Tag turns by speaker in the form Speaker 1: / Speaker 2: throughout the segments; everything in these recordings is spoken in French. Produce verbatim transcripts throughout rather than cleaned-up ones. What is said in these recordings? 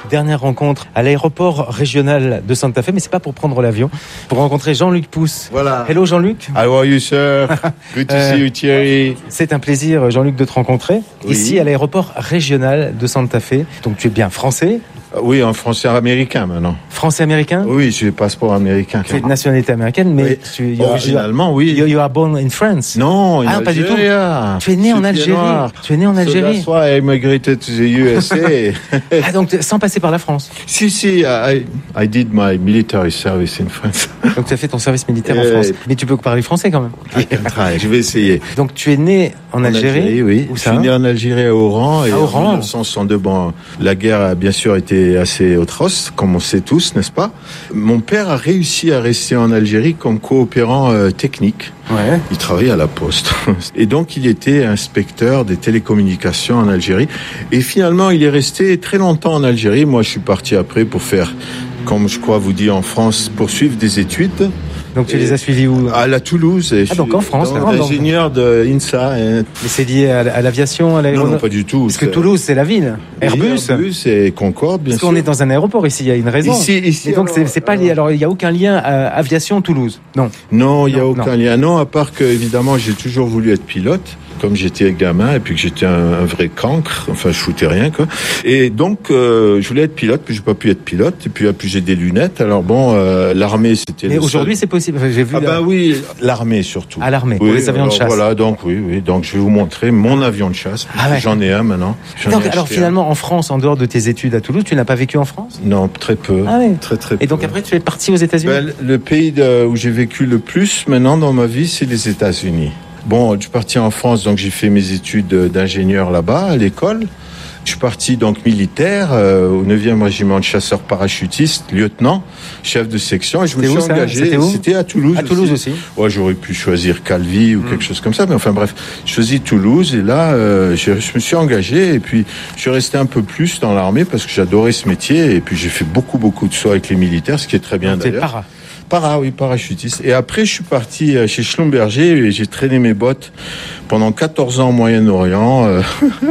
Speaker 1: Dernière rencontre à l'aéroport régional de Santa Fe, mais c'est pas pour prendre l'avion, pour rencontrer Jean-Luc Pousse.
Speaker 2: Voilà.
Speaker 1: Hello Jean-Luc.
Speaker 2: How are you, sir? Good to
Speaker 1: Euh,
Speaker 2: see you, Thierry.
Speaker 1: C'est un plaisir, Jean-Luc, de te rencontrer
Speaker 2: Oui.
Speaker 1: ici à l'aéroport régional de Santa Fe. Donc tu es bien français,
Speaker 2: Oui, en français américain maintenant.
Speaker 1: français-américain.
Speaker 2: Oui, j'ai le passeport américain.
Speaker 1: Tu es de nationalité américaine, mais
Speaker 2: Oui.
Speaker 1: tu you are-
Speaker 2: Originalement,
Speaker 1: you,
Speaker 2: oui.
Speaker 1: you, you are born in France.
Speaker 2: Non, in
Speaker 1: Ah, pas du tout.
Speaker 2: Algeria.
Speaker 1: Tu es né en
Speaker 2: Je suis
Speaker 1: Algérie.
Speaker 2: noir.
Speaker 1: Tu es né en
Speaker 2: So
Speaker 1: Algérie.
Speaker 2: that's why I immigrated to the U S A.
Speaker 1: Ah, donc sans passer par la France.
Speaker 2: si, si, I, I did my military service in France.
Speaker 1: Donc tu as fait ton service militaire en
Speaker 2: Euh,
Speaker 1: France. Mais tu peux parler français quand même.
Speaker 2: I can try. Je vais essayer.
Speaker 1: Donc tu es né en,
Speaker 2: En
Speaker 1: Algérie.
Speaker 2: oui.
Speaker 1: Où
Speaker 2: Je
Speaker 1: ça
Speaker 2: suis né en Algérie à Oran. Et
Speaker 1: À Oran.
Speaker 2: en dix-neuf cent soixante-deux, bon, la guerre a bien sûr été assez atroce, comme on sait tous, n'est-ce pas? Mon père a réussi à rester en Algérie comme coopérant euh, technique.
Speaker 1: Ouais.
Speaker 2: Il travaillait à la poste. Et donc, il était inspecteur des télécommunications en Algérie. Et finalement, il est resté très longtemps en Algérie. Moi, je suis parti après pour faire, comme je crois vous dire en France, poursuivre des études.
Speaker 1: Donc tu
Speaker 2: Et
Speaker 1: les as suivis où?
Speaker 2: À la Toulouse. Et
Speaker 1: Ah, donc en France,
Speaker 2: donc,
Speaker 1: là, donc.
Speaker 2: ingénieur de INSA. Et...
Speaker 1: Mais c'est lié à, à l'aviation, à
Speaker 2: Non,
Speaker 1: l'aéronautique.
Speaker 2: non, pas du tout.
Speaker 1: Parce que
Speaker 2: C'est-
Speaker 1: Toulouse, c'est la ville. Airbus.
Speaker 2: Airbus et Concorde, bien
Speaker 1: Parce
Speaker 2: sûr.
Speaker 1: qu'on est dans un aéroport ici, il y a une raison.
Speaker 2: Ici, ici,
Speaker 1: Et donc
Speaker 2: alors,
Speaker 1: c'est, c'est pas lié. Alors il n'y a aucun lien à aviation Toulouse. Non.
Speaker 2: Non, il n'y a
Speaker 1: Non,
Speaker 2: aucun
Speaker 1: non.
Speaker 2: lien. Non, à part que, évidemment, j'ai toujours voulu être pilote, comme j'étais gamin, et puis que j'étais un, un vrai cancre. Enfin, je foutais rien, quoi. Et donc, euh, je voulais être pilote, puis j'ai pas pu être pilote. Et puis, puis j'ai des lunettes. Alors bon, euh, l'armée, c'était...
Speaker 1: Mais
Speaker 2: le
Speaker 1: aujourd'hui
Speaker 2: seul-
Speaker 1: c'est possible. Enfin, j'ai vu
Speaker 2: Ah
Speaker 1: la-
Speaker 2: bah oui, l'armée surtout.
Speaker 1: à l'armée,
Speaker 2: Oui,
Speaker 1: pour les avions de
Speaker 2: alors
Speaker 1: chasse.
Speaker 2: Voilà, donc oui, oui. Donc, je vais vous montrer mon avion de chasse.
Speaker 1: Ah ouais.
Speaker 2: J'en ai un maintenant. J'en
Speaker 1: Donc,
Speaker 2: ai
Speaker 1: alors
Speaker 2: acheté
Speaker 1: finalement en France, en dehors de tes études à Toulouse, tu n'as pas vécu en France?
Speaker 2: un. Non, très peu.
Speaker 1: Ah ouais.
Speaker 2: Très, très peu.
Speaker 1: Et donc après tu es parti aux États-Unis?
Speaker 2: Ben, le pays de- où j'ai vécu le plus maintenant dans ma vie, c'est les États-Unis. Bon, je suis parti en France, donc j'ai fait mes études d'ingénieur là-bas, à l'école. Je suis parti donc militaire euh, au neuvième régiment de chasseurs parachutistes, lieutenant, chef de section. Et je me
Speaker 1: C'était
Speaker 2: suis
Speaker 1: où, ça?
Speaker 2: engagé.
Speaker 1: C'était où?
Speaker 2: C'était à Toulouse.
Speaker 1: À Toulouse aussi.
Speaker 2: Ouais, j'aurais pu choisir Calvi ou quelque chose comme ça, mais enfin bref, je choisis Toulouse et là, euh, je, je me suis engagé et puis je suis resté un peu plus dans l'armée parce que j'adorais ce métier et puis j'ai fait beaucoup beaucoup de sauts avec les militaires, ce qui est très bien
Speaker 1: T'es
Speaker 2: d'ailleurs.
Speaker 1: para.
Speaker 2: Para, oui, parachutiste. Et après, je suis parti euh, chez Schlumberger et j'ai traîné mes bottes pendant quatorze ans au Moyen-Orient. euh,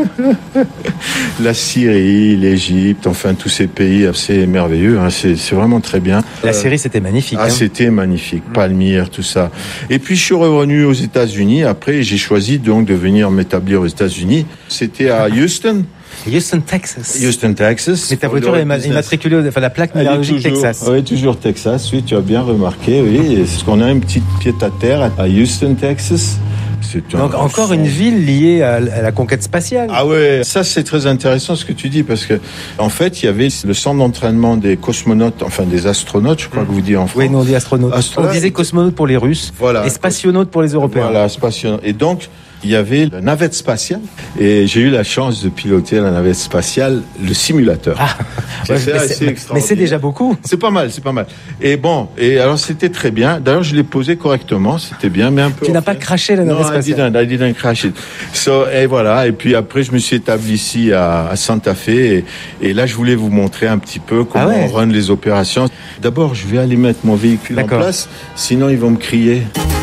Speaker 2: la Syrie, l'Égypte, enfin tous ces pays assez merveilleux. Hein, c'est, c'est vraiment très bien.
Speaker 1: La
Speaker 2: Euh,
Speaker 1: série c'était magnifique.
Speaker 2: ah,
Speaker 1: hein.
Speaker 2: c'était magnifique. Palmyre, tout ça. Et puis, je suis revenu aux États-Unis. Après, j'ai choisi donc de venir m'établir aux États-Unis. C'était à Houston.
Speaker 1: Houston, Texas.
Speaker 2: Houston, Texas.
Speaker 1: Mais ta voiture est ma- immatriculée, au- enfin la plaque
Speaker 2: Elle est
Speaker 1: minéralogique
Speaker 2: toujours,
Speaker 1: Texas.
Speaker 2: oui, toujours Texas. Oui, tu as bien remarqué. Oui, c'est ce qu'on a une petite pied à terre à Houston, Texas. C'est un-
Speaker 1: Donc encore une ville liée à, à la conquête spatiale.
Speaker 2: Ah ouais, ça c'est très intéressant ce que tu dis parce que en fait il y avait le centre d'entraînement des cosmonautes, enfin des astronautes, je crois que vous dites en France.
Speaker 1: Oui, nous on dit astronaute.
Speaker 2: Astronaute.
Speaker 1: On disait cosmonaute pour les Russes
Speaker 2: Voilà.
Speaker 1: et spationaute pour les Européens.
Speaker 2: Voilà, spatial. Et donc, il y avait la navette spatiale et j'ai eu la chance de piloter la navette spatiale, le simulateur.
Speaker 1: Ah,
Speaker 2: C'est
Speaker 1: ouais,
Speaker 2: fait
Speaker 1: mais,
Speaker 2: assez
Speaker 1: c'est, mais
Speaker 2: extraordinaire.
Speaker 1: c'est déjà beaucoup.
Speaker 2: C'est pas mal, c'est pas mal. Et bon, et alors c'était très bien. D'ailleurs, je l'ai posé correctement, c'était bien, mais un peu.
Speaker 1: Tu n'as
Speaker 2: enfin-
Speaker 1: pas craché la navette
Speaker 2: Non, I
Speaker 1: spatiale.
Speaker 2: didn't, I didn't crash it. So, et voilà. Et puis après, je me suis établi ici à, à Santa Fe. Et, et là, je voulais vous montrer un petit peu comment
Speaker 1: Ah ouais.
Speaker 2: on run les opérations. D'abord, je vais aller mettre mon véhicule en
Speaker 1: D'accord.
Speaker 2: place, sinon ils vont me crier.